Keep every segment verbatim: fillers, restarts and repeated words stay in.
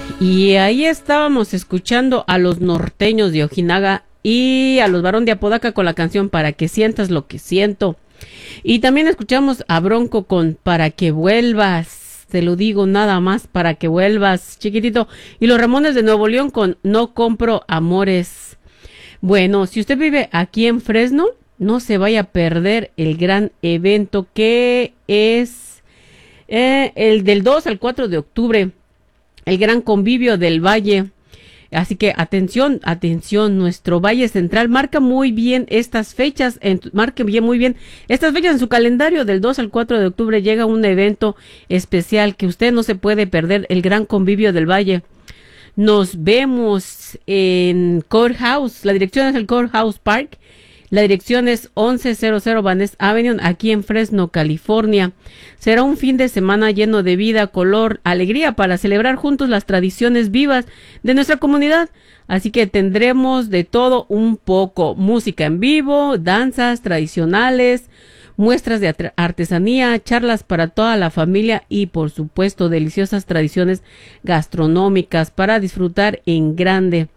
Y ahí estábamos escuchando a los norteños de Ojinaga y a los Barón de Apodaca con la canción Para que sientas lo que siento. Y también escuchamos a Bronco con Para que vuelvas, te lo digo nada más, para que vuelvas, chiquitito. Y los Ramones de Nuevo León con No compro amores. Bueno, si usted vive aquí en Fresno, no se vaya a perder el gran evento que es eh, el del dos al cuatro de octubre, el gran convivio del Valle. Así que atención, atención, nuestro Valle Central marca muy bien estas fechas, en, marque bien muy bien estas fechas en su calendario. Del dos al cuatro de octubre llega un evento especial que usted no se puede perder, el gran convivio del Valle. Nos vemos en Courthouse, la dirección es el Courthouse Park, la dirección es once cero cero Van Ness Avenue, aquí en Fresno, California. Será un fin de semana lleno de vida, color, alegría para celebrar juntos las tradiciones vivas de nuestra comunidad. Así que tendremos de todo un poco, música en vivo, danzas tradicionales, muestras de artesanía, charlas para toda la familia y por supuesto deliciosas tradiciones gastronómicas para disfrutar en grande.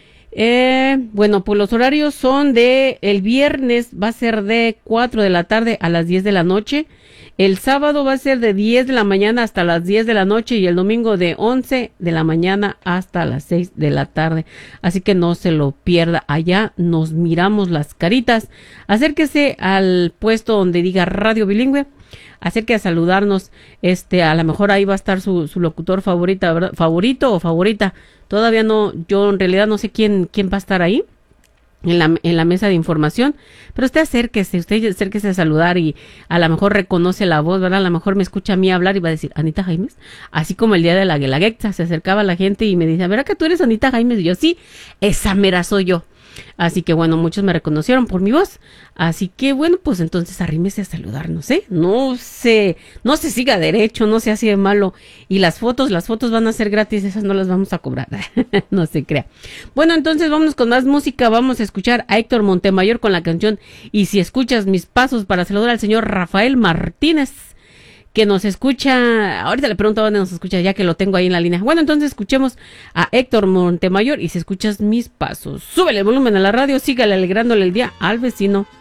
Eh, bueno, pues los horarios son de el viernes va a ser de cuatro de la tarde a las diez de la noche, el sábado va a ser de diez de la mañana hasta las diez de la noche y el domingo de once de la mañana hasta las seis de la tarde. Así que no se lo pierda, allá nos miramos las caritas. Acérquese al puesto donde diga Radio Bilingüe, acérquese a saludarnos, este, a lo mejor ahí va a estar su, su locutor favorita, ¿verdad? Favorito o favorita. Todavía no, yo en realidad no sé quién, quién va a estar ahí en la, en la mesa de información, pero usted acérquese, usted acérquese a saludar y a lo mejor reconoce la voz, ¿verdad? A lo mejor me escucha a mí hablar y va a decir, Anita Jaimes, así como el día de la Guelaguetza, se acercaba la gente y me dice, ¿verdad que tú eres Anita Jaimes? Y yo, sí, esa mera soy yo. Así que bueno, muchos me reconocieron por mi voz. Así que bueno, pues entonces arrímese a saludarnos, ¿eh? No se, no se siga derecho, no se hace malo. Y las fotos, las fotos van a ser gratis, esas no las vamos a cobrar. No se crea. Bueno, entonces vámonos con más música. Vamos a escuchar a Héctor Montemayor con la canción Y si escuchas mis pasos, para saludar al señor Rafael Martínez, que nos escucha, ahorita le pregunto dónde nos escucha, ya que lo tengo ahí en la línea. Bueno, entonces escuchemos a Héctor Montemayor y si escuchas mis pasos. Súbele el volumen a la radio, sígale alegrándole el día al vecino.